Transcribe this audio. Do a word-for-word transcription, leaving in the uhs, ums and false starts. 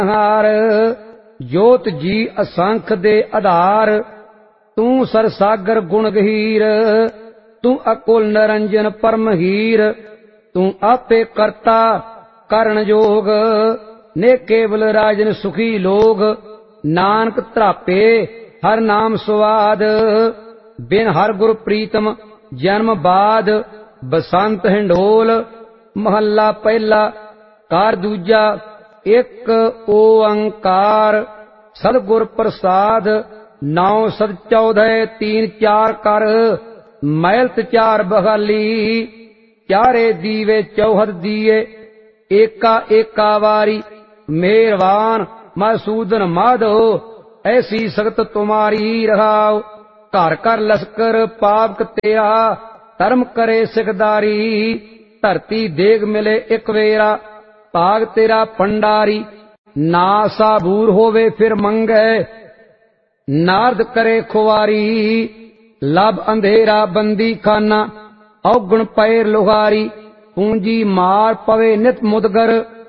हार जोत जी असंख दे आधार तू सरसागर गुण गहीर तू अकुल निरंजन परमहीर तू आपे करता करण जोग ने केवल राजन सुखी लोग नानक त्रापे हर नाम स्वाद बिन हर गुर प्रीतम जन्म बाद बसंत हिंडोल महला पहला कार दूजा एक ओंकार सतगुर प्रसाद नौ सत चौदह तीन चार कर मैलत चार बहाली चारे दीवे चौहद दिए एका एका वारी मेहरबान मसूदन माधो ऐसी सख्त तुम्हारी रहाओ घर कर लश्कर पाप तेरा धर्म करे सिखदारी धरती देग मिले एक वेरा भाग तेरा भंडारी ना साबूर होवे फिर मंगे नारद करे खुआरी लब अंधेरा बंदी खाना औगुण पैर लुहारी पूंजी मार पवे नित मुदगर